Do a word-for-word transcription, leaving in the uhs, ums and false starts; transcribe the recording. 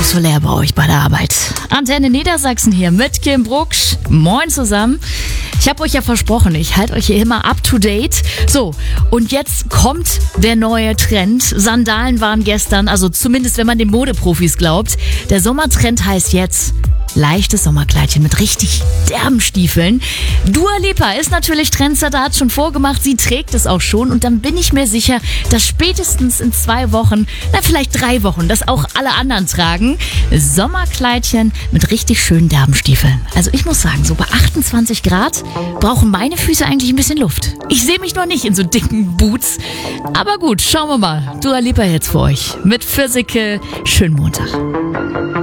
Soler bei euch bei der Arbeit. Antenne Niedersachsen hier mit Kim Brucksch. Moin zusammen. Ich habe euch ja versprochen, ich halte euch hier immer up to date. So, und jetzt kommt der neue Trend. Sandalen waren gestern, also zumindest wenn man den Modeprofis glaubt. Der Sommertrend heißt jetzt leichtes Sommerkleidchen mit richtig derben Stiefeln. Dua Lipa ist natürlich Trendsetter, hat schon vorgemacht, sie trägt es auch schon und dann bin ich mir sicher, dass spätestens in zwei Wochen, na vielleicht drei Wochen, das auch alle anderen tragen. Sommerkleidchen mit richtig schönen derben Stiefeln. Also ich muss sagen, so bei achtundzwanzig Grad brauchen meine Füße eigentlich ein bisschen Luft. Ich sehe mich noch nicht in so dicken Boots. Aber gut, schauen wir mal. Dua Lipa jetzt für euch. Mit Physical. Schönen Montag.